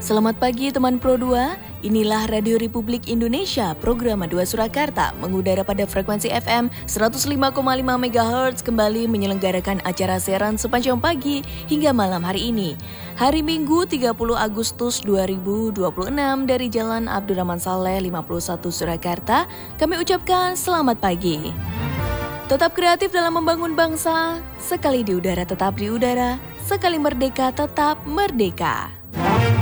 Selamat pagi teman Pro 2, inilah Radio Republik Indonesia, program 2 Surakarta mengudara pada frekuensi FM 105,5 MHz kembali menyelenggarakan acara siaran sepanjang pagi hingga malam hari ini. Hari Minggu 30 Agustus 2026 dari Jalan Abdurrahman Saleh 51 Surakarta, kami ucapkan selamat pagi. Tetap kreatif dalam membangun bangsa, sekali di udara tetap di udara, sekali merdeka tetap merdeka.